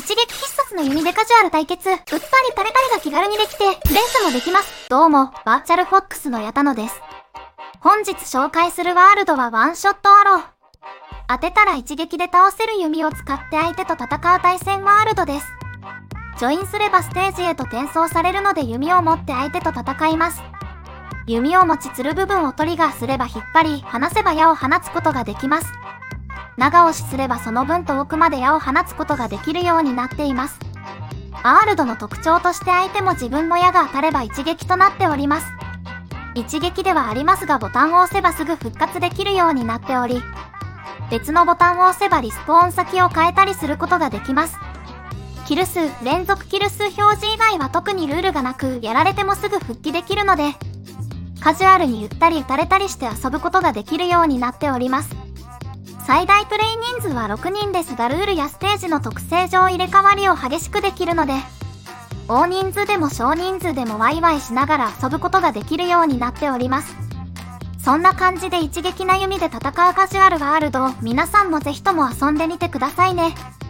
一撃必殺の弓でカジュアル対決。うっぱりタレタレが気軽にできて、レースもできます。どうも、バーチャルフォックスの矢田野です。本日紹介するワールドはワンショットアロー。当てたら一撃で倒せる弓を使って相手と戦う対戦ワールドです。ジョインすればステージへと転送されるので弓を持って相手と戦います。弓を持ちつる部分をトリガーすれば引っ張り、離せば矢を放つことができます。長押しすればその分遠くまで矢を放つことができるようになっています。ワールドの特徴として相手も自分の矢が当たれば一撃となっております。一撃ではありますがボタンを押せばすぐ復活できるようになっており、別のボタンを押せばリスポーン先を変えたりすることができます。キル数、連続キル数表示以外は特にルールがなく、やられてもすぐ復帰できるので、カジュアルにゆったり打たれたりして遊ぶことができるようになっております。最大プレイ人数は6人ですが、ルールやステージの特性上入れ替わりを激しくできるので、大人数でも少人数でもワイワイしながら遊ぶことができるようになっております。そんな感じで一撃な弓で戦うカジュアルワールドを皆さんもぜひとも遊んでみてくださいね。